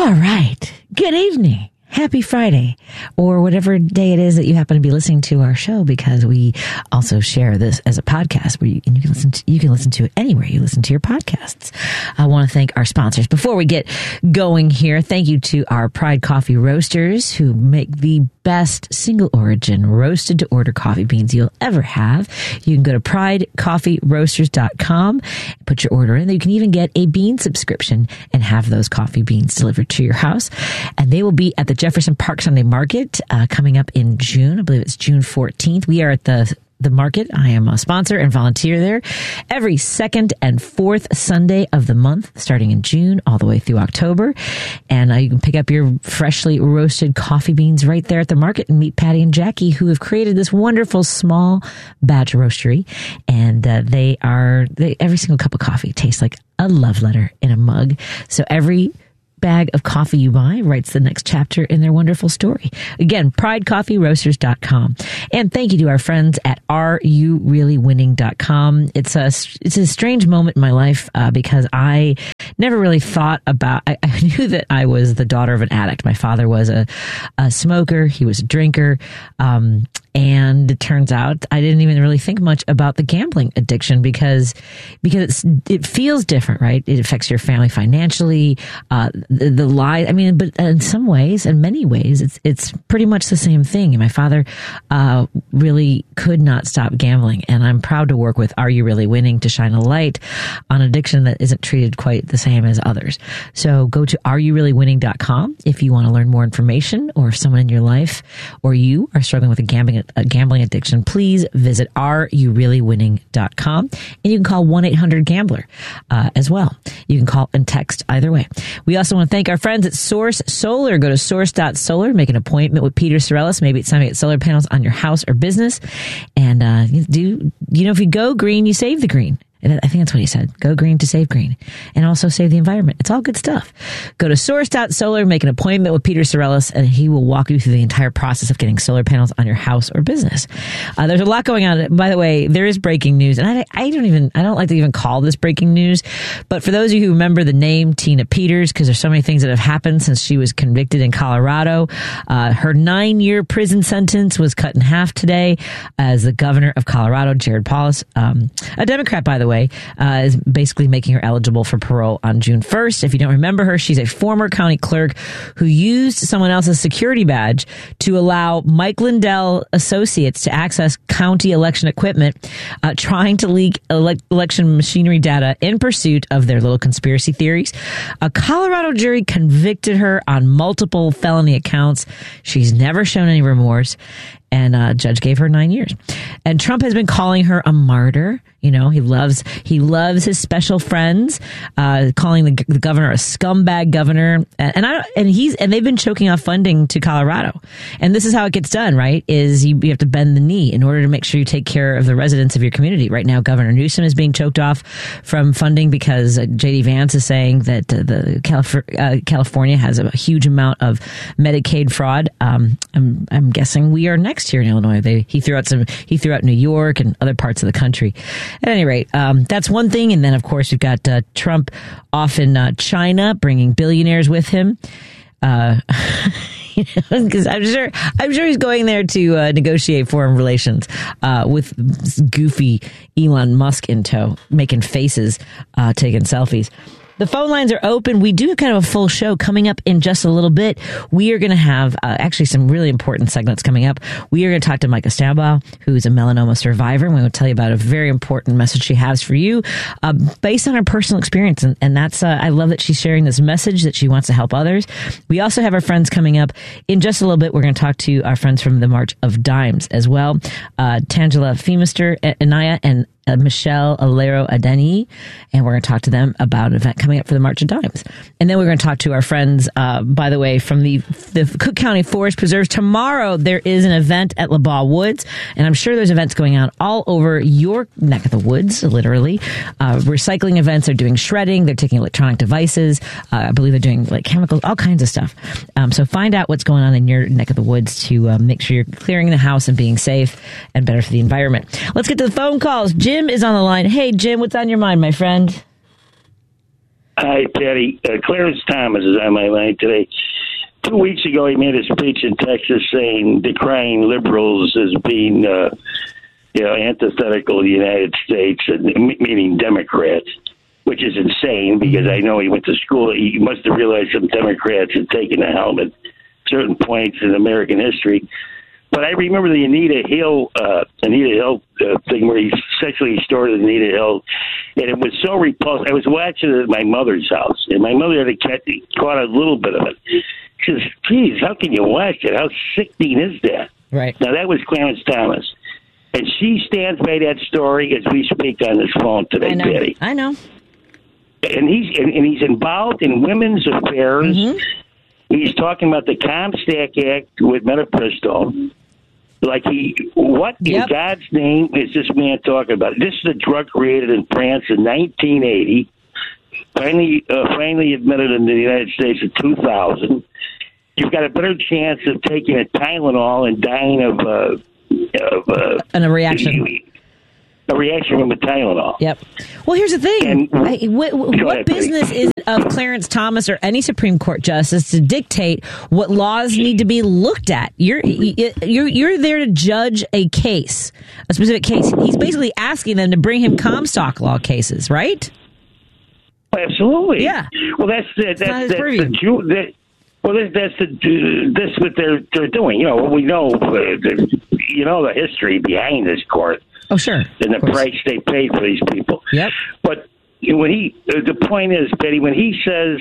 All right. Good evening. Happy Friday, or whatever day it is that you happen to be listening to our show, because we also share this as a podcast where you can listen to it anywhere you listen to your podcasts. I want to thank our sponsors. Before we get going here, thank you to our Pride Coffee Roasters, who make the best single origin roasted to order coffee beans you'll ever have. You can go to pridecoffeeroasters.com, put your order in. You can even get a bean subscription and have those coffee beans delivered to your house. And they will be at the Jefferson Park Sunday Market coming up in June. I believe it's June 14th. We are at the market. I am a sponsor and volunteer there every second and fourth Sunday of the month, starting in June all the way through October. And you can pick up your freshly roasted coffee beans right there at the market and meet Patty and Jackie, who have created this wonderful small batch roastery. And every single cup of coffee tastes like a love letter in a mug. So every bag of coffee you buy writes the next chapter in their wonderful story. Again, pridecoffeeroasters.com. And thank you to our friends at areyoureallywinning.com. It's a strange moment in my life because I never really thought about, I knew that I was the daughter of an addict. My father was a smoker. He was a drinker. And it turns out I didn't even really think much about the gambling addiction because it feels different, right? It affects your family financially, the lie. I mean, but in some ways, in many ways, it's pretty much the same thing. And my father really could not stop gambling. And I'm proud to work with Are You Really Winning to shine a light on addiction that isn't treated quite the same as others. So go to areyoureallywinning.com if you want to learn more information, or if someone in your life or you are struggling with a gambling addiction, please visit areyoureallywinning.com, and you can call 1-800-GAMBLER as well. You can call and text either way. We also want to thank our friends at Source Solar. Go to source.solar, make an appointment with Peter Sorellis. Maybe it's time to get solar panels on your house or business. And if you go green, you save the green. I think that's what he said. Go green to save green, and also save the environment. It's all good stuff. Go to source.solar, make an appointment with Peter Sorellis, and he will walk you through the entire process of getting solar panels on your house or business. There's a lot going on. By the way, there is breaking news, and I don't like to even call this breaking news, but for those of you who remember the name Tina Peters, because there's so many things that have happened since she was convicted in Colorado, her 9-year prison sentence was cut in half today as the governor of Colorado, Jared Polis, a Democrat, by the way, is basically making her eligible for parole on June 1st. If you don't remember her, she's a former county clerk who used someone else's security badge to allow Mike Lindell Associates to access county election equipment, trying to leak election machinery data in pursuit of their little conspiracy theories. A Colorado jury convicted her on multiple felony accounts. She's never shown any remorse, and a judge gave her 9 years. And Trump has been calling her a martyr. You know, he loves his special friends, calling the governor a scumbag governor. And they've been choking off funding to Colorado. And this is how it gets done, right? Is you have to bend the knee in order to make sure you take care of the residents of your community. Right now, Governor Newsom is being choked off from funding because J.D. Vance is saying that California has a huge amount of Medicaid fraud. I'm guessing we are next here in Illinois. He threw out New York and other parts of the country. At any rate, that's one thing. And then, of course, you've got Trump off in China, bringing billionaires with him. Because I'm sure he's going there to negotiate foreign relations with goofy Elon Musk in tow, making faces, taking selfies. The phone lines are open. We do have kind of a full show coming up in just a little bit. We are going to have actually some really important segments coming up. We are going to talk to Micah Stambaugh, who's a melanoma survivor, and we will tell you about a very important message she has for you based on her personal experience. And that's I love that she's sharing this message that she wants to help others. We also have our friends coming up in just a little bit. We're going to talk to our friends from the March of Dimes as well. Tangela Feemister, Anaya, and Michelle Alero Adeni, and we're going to talk to them about an event coming up for the March of Dimes. And then we're going to talk to our friends, by the way, from the Cook County Forest Preserves. Tomorrow there is an event at LaBaugh Woods, and I'm sure there's events going on all over your neck of the woods, literally. Recycling events, they're doing shredding, they're taking electronic devices, I believe they're doing like chemicals, all kinds of stuff. So find out what's going on in your neck of the woods to make sure you're clearing the house and being safe and better for the environment. Let's get to the phone calls. Jim is on the line. Hey, Jim, what's on your mind, my friend? Hi, Patty. Clarence Thomas is on my line today. 2 weeks ago, he made a speech in Texas saying decrying liberals as being, antithetical to the United States, meaning Democrats, which is insane because I know he went to school. He must have realized some Democrats had taken a helmet at certain points in American history. But I remember the Anita Hill thing where he sexually extorted Anita Hill, and it was so repulsive. I was watching it at my mother's house, and my mother had caught a little bit of it. She says, geez, how can you watch it? How sickening is that? Right. Now, that was Clarence Thomas. And she stands by that story as we speak on this phone today, Patty. I know. And he's involved in women's affairs. Mm-hmm. He's talking about the Comstock Act with mifepristone. Like what in God's name is this man talking about? This is a drug created in France in 1980, finally admitted in the United States in 2000. You've got a better chance of taking a Tylenol and dying of a reaction. A reaction from a Tylenol. Yep. Well, here's the thing. What business is it of Clarence Thomas or any Supreme Court justice to dictate what laws need to be looked at? You're there to judge a case, a specific case. He's basically asking them to bring him Comstock law cases, right? Absolutely. Yeah. Well, that's what they're doing. You know, we know the history behind this court. Oh, sure. And the price they paid for these people. Yep. But the point is, Betty, when he says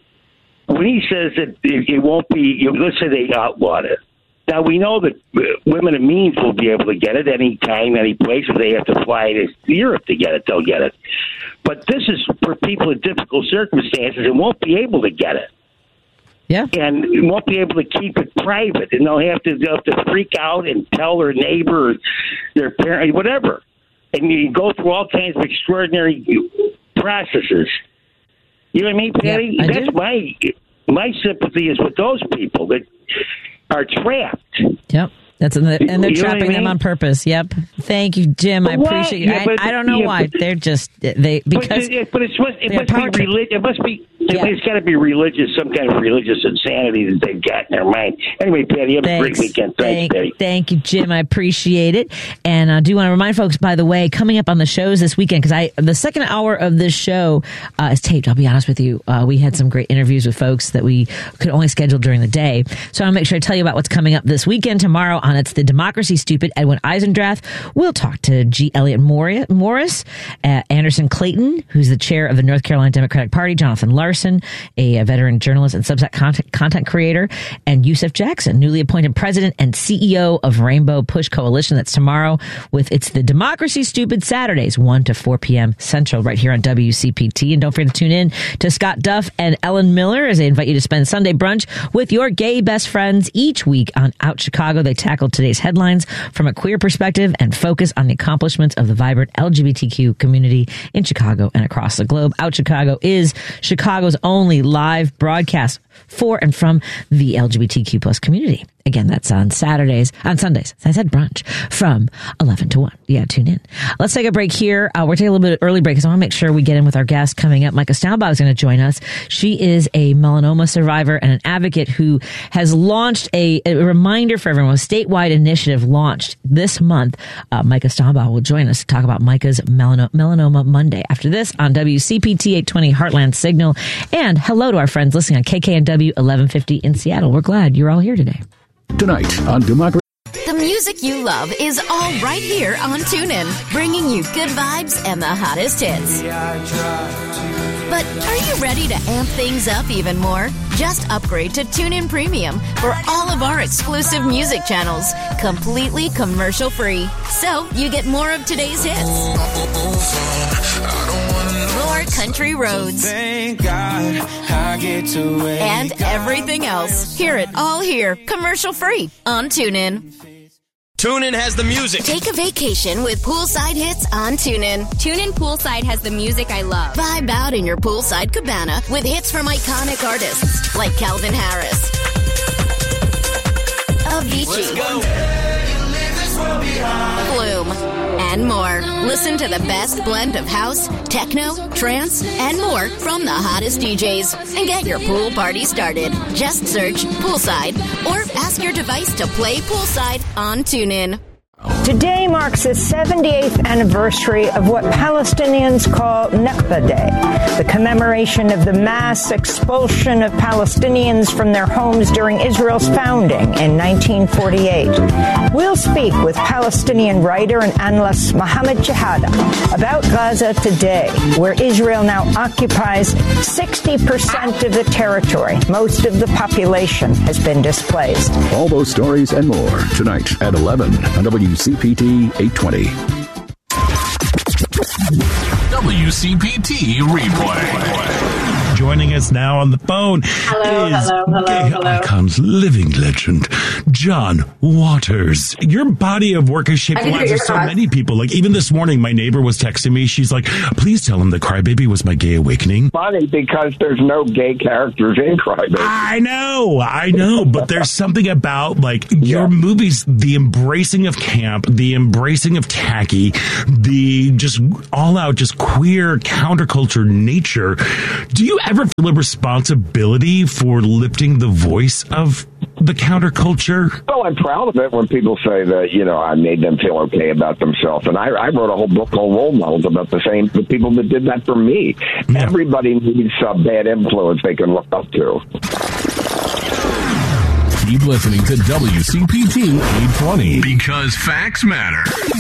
that it won't be, let's say they outlawed it. Now, we know that women of means will be able to get it any time, any place. If they have to fly to Europe to get it, they'll get it. But this is for people in difficult circumstances and won't be able to get it. Yeah. And won't be able to keep it private, and they'll have to freak out and tell their neighbor, or their parent, whatever. And you go through all kinds of extraordinary processes. You know what I mean, Patty? Yeah, That's my sympathy is with those people that are trapped. Yep. And they're trapping them on purpose. Yep. Thank you, Jim. I appreciate you. I don't know why. They're just because. But it must be religious. It must be. It's got to be religious, some kind of religious insanity that they've got in their mind. Anyway, Patty, have a great weekend. Thanks, Patty. Thank you, Jim. I appreciate it. And I do want to remind folks, by the way, coming up on the shows this weekend, because the second hour of this show is taped. I'll be honest with you. We had some great interviews with folks that we could only schedule during the day. So I want to make sure I tell you about what's coming up this weekend. Tomorrow on It's the Democracy Stupid, Edwin Eisendrath. We'll talk to G. Elliott Morris, Anderson Clayton, who's the chair of the North Carolina Democratic Party, Jonathan Larson, a veteran journalist and Substack content creator, and Yusef Jackson, newly appointed president and CEO of Rainbow Push Coalition. That's tomorrow with It's the Democracy Stupid, Saturdays, 1 to 4 p.m. Central, right here on WCPT. And don't forget to tune in to Scott Duff and Ellen Miller as they invite you to spend Sunday brunch with your gay best friends each week on Out Chicago. They tackle today's headlines from a queer perspective and focus on the accomplishments of the vibrant LGBTQ community in Chicago and across the globe. Out Chicago is Chicago's only live broadcast for and from the LGBTQ plus community. Again, that's on Sundays. I said brunch from 11 to 1. Yeah, tune in. Let's take a break here. We're taking a little bit of early break because I want to make sure we get in with our guest coming up. Micah Staubach is going to join us. She is a melanoma survivor and an advocate who has launched a reminder for everyone, a statewide initiative launched this month. Micah Staubach will join us to talk about Micah's Melanoma Monday. After this on WCPT 820 Heartland Signal. And hello to our friends listening on KKNW 1150 in Seattle. We're glad you're all here today. Tonight on Democracy. The music you love is all right here on TuneIn, bringing you good vibes and the hottest hits. But are you ready to amp things up even more? Just upgrade to TuneIn Premium for all of our exclusive music channels, completely commercial-free. So you get more of today's hits. More country roads. Thank God I get to wake and everything else. Hear it all here, commercial-free on TuneIn. TuneIn has the music. Take a vacation with poolside hits on TuneIn. TuneIn Poolside has the music I love. Vibe out in your poolside cabana with hits from iconic artists like Calvin Harris, Avicii, Flume, and more. Listen to the best blend of house, techno, trance, and more from the hottest DJs. And get your pool party started. Just search Poolside or ask your device to play Poolside on TuneIn. Today marks the 78th anniversary of what Palestinians call Nakba Day, the commemoration of the mass expulsion of Palestinians from their homes during Israel's founding in 1948. We'll speak with Palestinian writer and analyst Mohammed Jihada about Gaza today, where Israel now occupies 60% of the territory. Most of the population has been displaced. All those stories and more tonight at 11 on WCPT 820. WCPT Replay. Joining us now on the phone hello. Icon's living legend, John Waters. Your body of work has shaped the lives of so many people. Like, even this morning, my neighbor was texting me. She's like, please tell him that Crybaby was my gay awakening. Funny, because there's no gay characters in Crybaby. I know. But there's something about, like, your movies, the embracing of camp, the embracing of tacky, the just all-out, just queer counterculture nature. Do you ever feel a responsibility for lifting the voice of the counterculture? Well, I'm proud of it when people say that, I made them feel okay about themselves. And I wrote a whole book called Role Models about the people that did that for me. Yeah. Everybody needs a bad influence they can look up to. Keep listening to WCPT 820 because facts matter.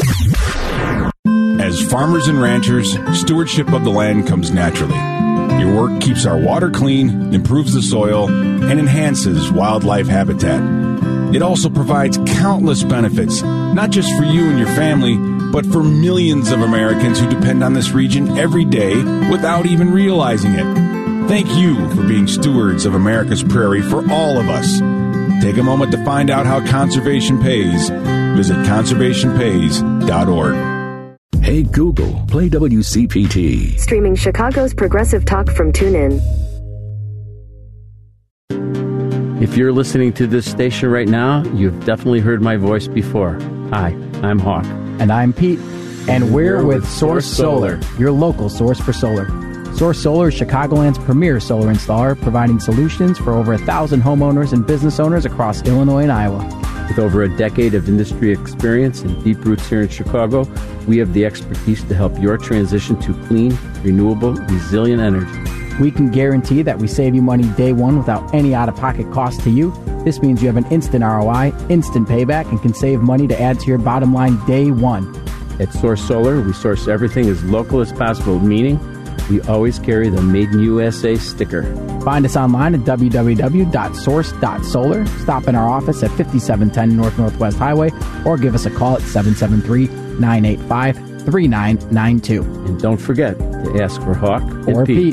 As farmers and ranchers, stewardship of the land comes naturally. Your work keeps our water clean, improves the soil, and enhances wildlife habitat. It also provides countless benefits, not just for you and your family, but for millions of Americans who depend on this region every day without even realizing it. Thank you for being stewards of America's prairie for all of us. Take a moment to find out how conservation pays. Visit conservationpays.org. Hey Google, play WCPT. Streaming Chicago's progressive talk from TuneIn. If you're listening to this station right now, you've definitely heard my voice before. Hi, I'm Hawk. And I'm Pete. And we're with Source Solar, your local source for solar. Source Solar is Chicagoland's premier solar installer, providing solutions for over 1,000 homeowners and business owners across Illinois and Iowa. With over a decade of industry experience and deep roots here in Chicago, we have the expertise to help your transition to clean, renewable, resilient energy. We can guarantee that we save you money day one without any out-of-pocket cost to you. This means you have an instant ROI, instant payback, and can save money to add to your bottom line day one. At Source Solar, we source everything as local as possible, meaning we always carry the Made in USA sticker. Find us online at www.source.solar. Stop in our office at 5710 North Northwest Highway or give us a call at 773-985-3992. And don't forget to ask for Hawk or Pete.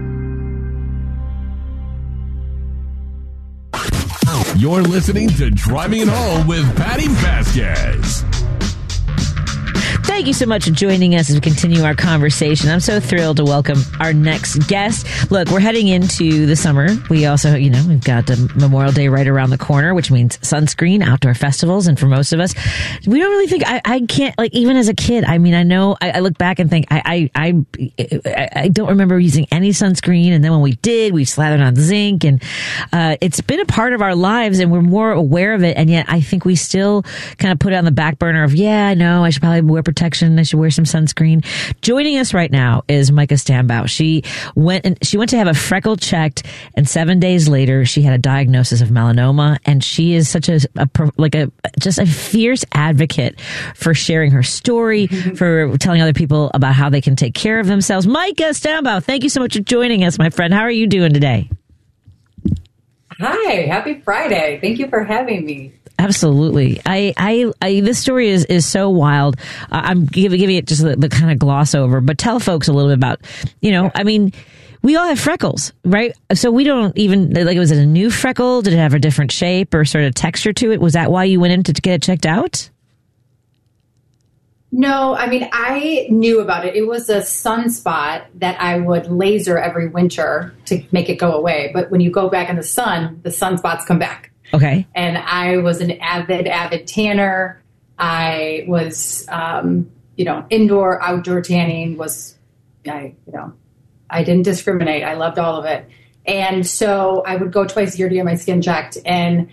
You're listening to Driving It Home with Patty Vasquez. Thank you so much for joining us as we continue our conversation. I'm so thrilled to welcome our next guest. Look, we're heading into the summer. We also, we've got Memorial Day right around the corner, which means sunscreen, outdoor festivals. And for most of us, we don't really think, I can't, like, even as a kid, I know, I look back and think, I don't remember using any sunscreen. And then when we did, we slathered on zinc. And it's been a part of our lives and we're more aware of it. And yet I think we still kind of put it on the back burner of, I know, I should probably wear protection. I should wear some sunscreen. Joining us right now is Micah Stambaugh. She went to have a freckle checked, and 7 days later, she had a diagnosis of melanoma. And she is such a fierce advocate for sharing her story, for telling other people about how they can take care of themselves. Micah Stambaugh, thank you so much for joining us, my friend. How are you doing today? Hi, happy Friday. Thank you for having me. Absolutely. This story is so wild. I'm giving it just the kind of gloss over, but tell folks a little bit about, we all have freckles, right? So we don't even, was it a new freckle? Did it have a different shape or sort of texture to it? Was that why you went in to get it checked out? No, I knew about it. It was a sunspot that I would laser every winter to make it go away. But when you go back in the sunspots come back. Okay. And I was an avid tanner. I was, indoor, outdoor tanning was, I didn't discriminate. I loved all of it. And so I would go twice a year to get my skin checked. And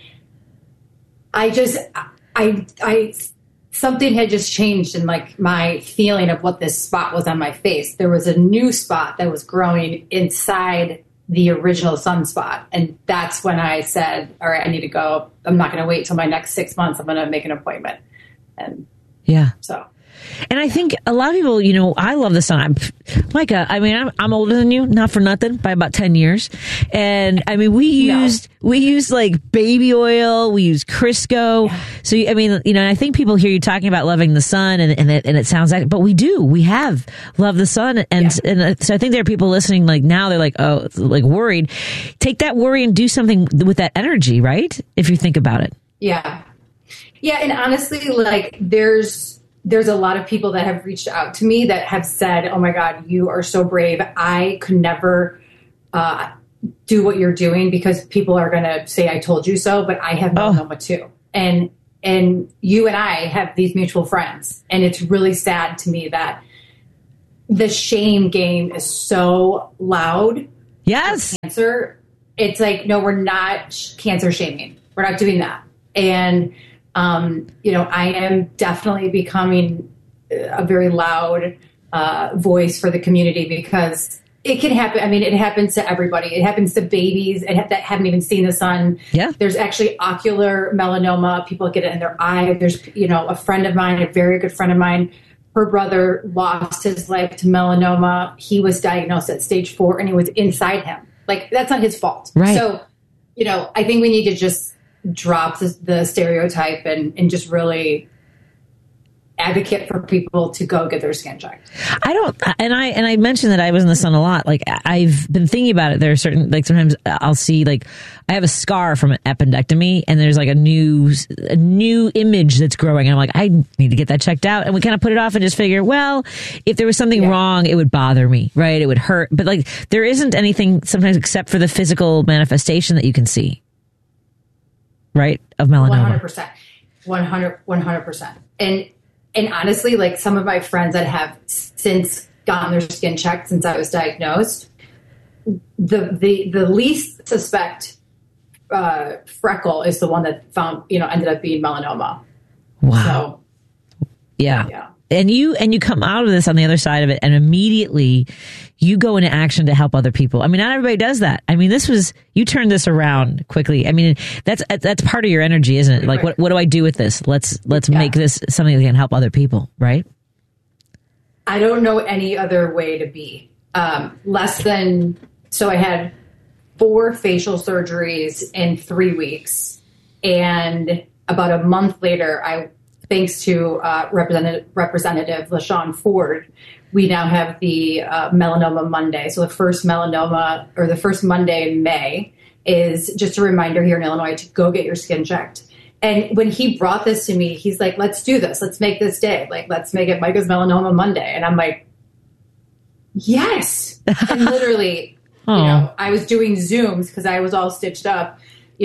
something had just changed in like my feeling of what this spot was on my face. There was a new spot that was growing inside the original sunspot. And that's when I said, all right, I need to go. I'm not going to wait till my next 6 months. I'm going to make an appointment. And so. And I think a lot of people, I love the sun. Micah, I'm older than you, not for nothing, by about 10 years. And we used like baby oil, we used Crisco. Yeah. So, I think people hear you talking about loving the sun and it sounds like, but we have loved the sun. And so I think there are people listening like now they're like, oh, like worried. Take that worry and do something with that energy, right? If you think about it. Yeah. Yeah. And honestly, like there's a lot of people that have reached out to me that have said, oh my God, you are so brave. I could never do what you're doing because people are going to say, I told you so, but I have melanoma too. And you and I have these mutual friends. And it's really sad to me that the shame game is so loud. Yes. Cancer. It's like, no, we're not cancer shaming. We're not doing that. And I am definitely becoming a very loud voice for the community because it can happen. it happens to everybody. It happens to babies that haven't even seen the sun. Yeah. There's actually ocular melanoma. People get it in their eye. There's, a friend of mine, a very good friend of mine, her brother lost his life to melanoma. He was diagnosed at stage 4 and it was inside him. Like, that's not his fault. Right. So, I think we need to just drop the stereotype and just really advocate for people to go get their skin checked. I mentioned that I was in the sun a lot. Like I've been thinking about it. There are certain, like sometimes I'll see like I have a scar from an appendectomy and there's like a new image that's growing. And I'm like, I need to get that checked out. And we kind of put it off and just figure, well, if there was something wrong, it would bother me, right? It would hurt. But like there isn't anything sometimes except for the physical manifestation that you can see. Right? Of melanoma. 100%. And honestly, like some of my friends that have since gotten their skin checked since I was diagnosed, the least suspect freckle is the one that ended up being melanoma. Wow. So, yeah. And you come out of this on the other side of it and immediately you go into action to help other people. Not everybody does that. You turned this around quickly. That's part of your energy, isn't it? Like, what do I do with this? Let's make this something that can help other people, right? I don't know any other way to be. So I had 4 facial surgeries in 3 weeks. And about a month later, thanks to Representative LaShawn Ford, we now have the Melanoma Monday. So the first melanoma, or the first Monday in May, is just a reminder here in Illinois to go get your skin checked. And when he brought this to me, he's like, let's do this. Let's make this day. Like, let's make it Micah's Melanoma Monday. And I'm like, yes. And literally, I was doing Zooms because I was all stitched up,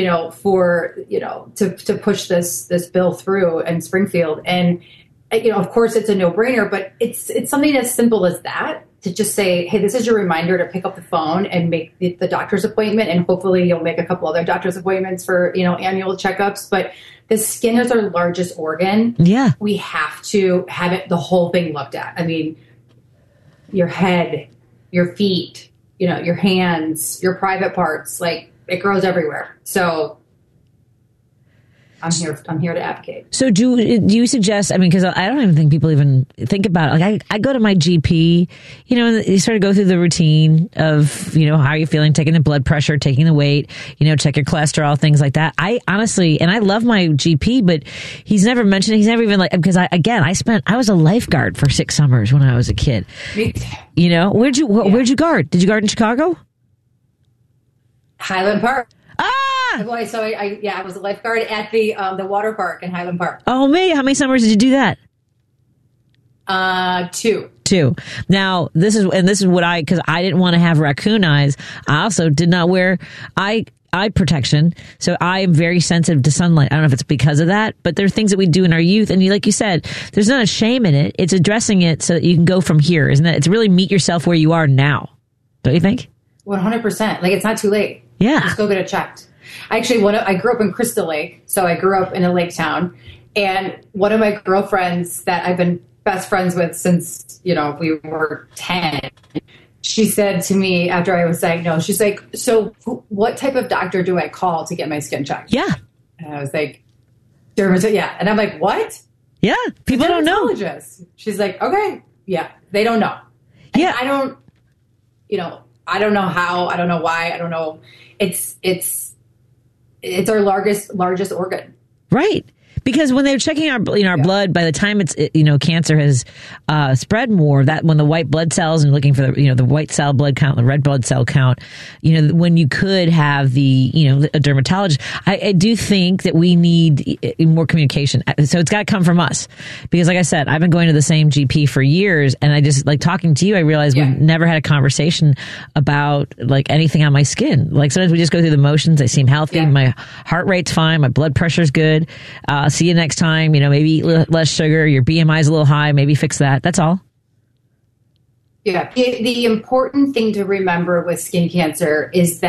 to push this bill through in Springfield. And, of course it's a no-brainer, but it's something as simple as that, to just say, hey, this is your reminder to pick up the phone and make the doctor's appointment. And hopefully you'll make a couple other doctor's appointments for, annual checkups. But the skin is our largest organ. Yeah. We have to have the whole thing looked at. Your head, your feet, your hands, your private parts, like it grows everywhere. So I'm here to advocate. So do you suggest, because I don't even think people even think about it. Like I go to my GP, and you sort of go through the routine of, how are you feeling, taking the blood pressure, taking the weight, check your cholesterol, things like that. I honestly, and I love my GP, but he's never even like, because I was a lifeguard for 6 summers when I was a kid. Me too. Where'd you guard? Did you guard in Chicago? Highland Park. Ah! Boy, so I was a lifeguard at the water park in Highland Park. Oh, man. How many summers did you do that? 2. Now, this is what because I didn't want to have raccoon eyes. I also did not wear, I eye protection. So I am very sensitive to sunlight. I don't know if it's because of that, but there are things that we do in our youth. And like you said, there's not a shame in it. It's addressing it so that you can go from here. Isn't that? It's really meet yourself where you are now. Don't you think? 100%. Like, it's not too late. Yeah. Just go get it checked. Actually, I grew up in Crystal Lake. So I grew up in a lake town. And one of my girlfriends that I've been best friends with since, we were 10, she said to me after I was diagnosed, she's like, so what type of doctor do I call to get my skin checked? Yeah. And I was like, dermatologist. Yeah. And I'm like, what? Yeah. People don't know. She's like, okay. Yeah. They don't know. And I don't, I don't know how, I don't know why. I don't know. It's our largest organ. Right. Because when they're checking our blood, by the time it's cancer has spread more, that when the white blood cells and looking for the white cell blood count, the red blood cell count, when you could have a dermatologist, I do think that we need more communication. So it's got to come from us, because like I said, I've been going to the same GP for years, and I just like talking to you. I realized we've never had a conversation about like anything on my skin. Like sometimes we just go through the motions. I seem healthy. Yeah. My heart rate's fine. My blood pressure's good. See you next time. Maybe eat less sugar. Your BMI is a little high. Maybe fix that. That's all. Yeah. The important thing to remember with skin cancer is that